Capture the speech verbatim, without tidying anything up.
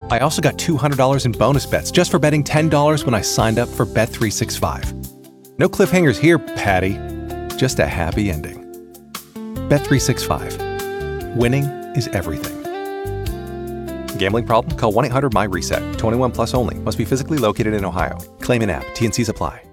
I also got two hundred dollars in bonus bets just for betting ten dollars when I signed up for Bet three sixty-five. No cliffhangers here, Patty. Just a happy ending. Bet three sixty-five. Winning is everything. Gambling problem? Call one eight hundred M Y RESET. twenty-one plus only. Must be physically located in Ohio. Claim in app. T N Cs apply.